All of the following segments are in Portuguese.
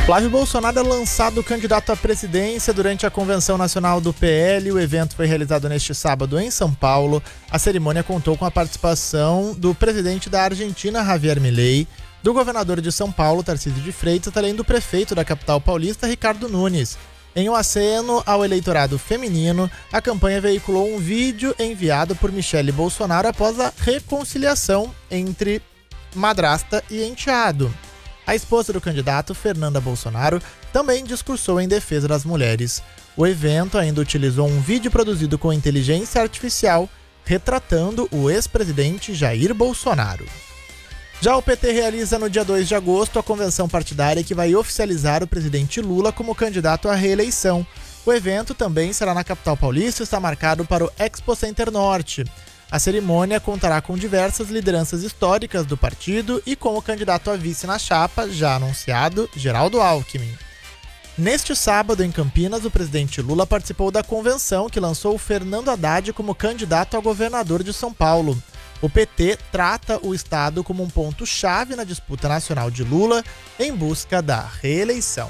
Flávio Bolsonaro é lançado candidato à presidência durante a Convenção Nacional do PL. O evento foi realizado neste sábado em São Paulo. A cerimônia contou com a participação do presidente da Argentina, Javier Milei, do governador de São Paulo, Tarcísio de Freitas, além do prefeito da capital paulista, Ricardo Nunes. Em um aceno ao eleitorado feminino, a campanha veiculou um vídeo enviado por Michele Bolsonaro após a reconciliação entre madrasta e enteado. A esposa do candidato, Fernanda Bolsonaro, também discursou em defesa das mulheres. O evento ainda utilizou um vídeo produzido com inteligência artificial, retratando o ex-presidente Jair Bolsonaro. Já o PT realiza no dia 2 de agosto a convenção partidária que vai oficializar o presidente Lula como candidato à reeleição. O evento também será na capital paulista e está marcado para o Expo Center Norte. A cerimônia contará com diversas lideranças históricas do partido e com o candidato a vice na chapa, já anunciado, Geraldo Alckmin. Neste sábado, em Campinas, o presidente Lula participou da convenção que lançou o Fernando Haddad como candidato a governador de São Paulo. O PT trata o estado como um ponto-chave na disputa nacional de Lula em busca da reeleição.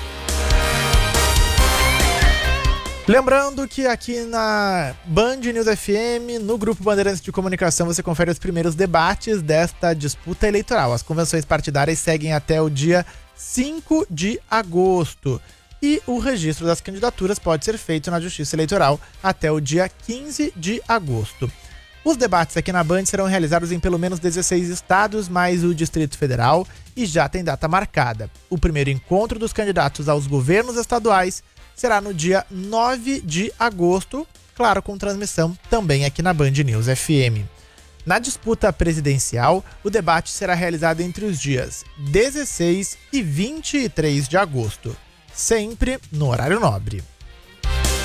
Lembrando que aqui na Band News FM, no Grupo Bandeirantes de Comunicação, você confere os primeiros debates desta disputa eleitoral. As convenções partidárias seguem até o dia 5 de agosto. E o registro das candidaturas pode ser feito na Justiça Eleitoral até o dia 15 de agosto. Os debates aqui na Band serão realizados em pelo menos 16 estados, mais o Distrito Federal, e já tem data marcada. O primeiro encontro dos candidatos aos governos estaduais será no dia 9 de agosto, claro, com transmissão também aqui na Band News FM. Na disputa presidencial, o debate será realizado entre os dias 16 e 23 de agosto, sempre no horário nobre.